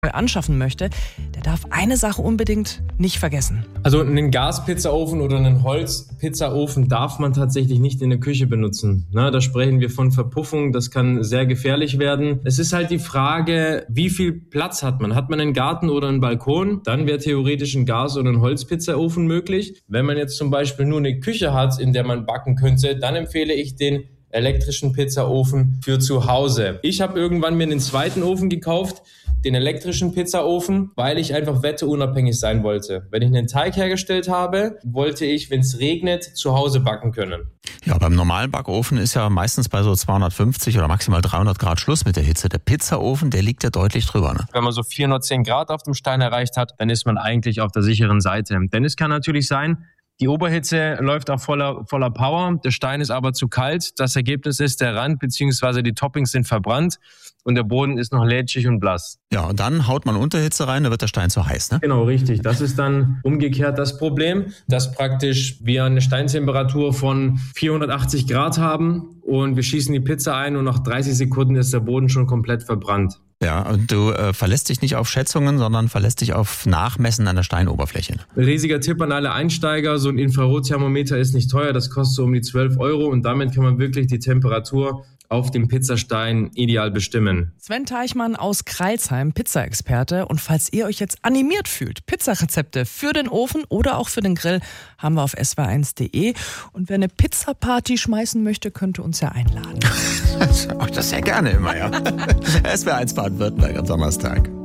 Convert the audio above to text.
anschaffen möchte, der darf eine Sache unbedingt nicht vergessen. Also einen Gaspizzaofen oder einen Holzpizzaofen darf man tatsächlich nicht in der Küche benutzen. Da sprechen wir von Verpuffung, das kann sehr gefährlich werden. Es ist halt die Frage, wie viel Platz hat man? Hat man einen Garten oder einen Balkon? Dann wäre theoretisch ein Gas- oder ein Holzpizzaofen möglich. Wenn man jetzt zum Beispiel nur eine Küche hat, in der man backen könnte, dann empfehle ich den elektrischen Pizzaofen für zu Hause. Ich habe irgendwann mir einen zweiten Ofen gekauft, den elektrischen Pizzaofen, weil ich einfach wetterunabhängig sein wollte. Wenn ich einen Teig hergestellt habe, wollte ich, wenn es regnet, zu Hause backen können. Ja, beim normalen Backofen ist ja meistens bei so 250 oder maximal 300 Grad Schluss mit der Hitze. Der Pizzaofen, der liegt ja deutlich drüber, ne? Wenn man so 410 Grad auf dem Stein erreicht hat, dann ist man eigentlich auf der sicheren Seite. Denn es kann natürlich sein, die Oberhitze läuft auch voller Power, der Stein ist aber zu kalt. Das Ergebnis ist, der Rand bzw. die Toppings sind verbrannt und der Boden ist noch lätschig und blass. Ja, und dann haut man Unterhitze rein, da wird der Stein zu heiß, ne? Genau, richtig. Das ist dann umgekehrt das Problem, dass praktisch wir eine Steintemperatur von 480 Grad haben und wir schießen die Pizza ein und nach 30 Sekunden ist der Boden schon komplett verbrannt. Ja, und du verlässt dich nicht auf Schätzungen, sondern verlässt dich auf Nachmessen an der Steinoberfläche. Ein riesiger Tipp an alle Einsteiger, so ein Infrarotthermometer ist nicht teuer, das kostet so um die 12 € und damit kann man wirklich die Temperatur auf dem Pizzastein ideal bestimmen. Sven Teichmann aus Crailsheim, Pizza-Experte. Und falls ihr euch jetzt animiert fühlt, Pizzarezepte für den Ofen oder auch für den Grill, haben wir auf swr1.de. Und wer eine Pizza-Party schmeißen möchte, könnte uns ja einladen. Das sehr gerne immer, ja. SWR1 Baden-Württemberg am Donnerstag.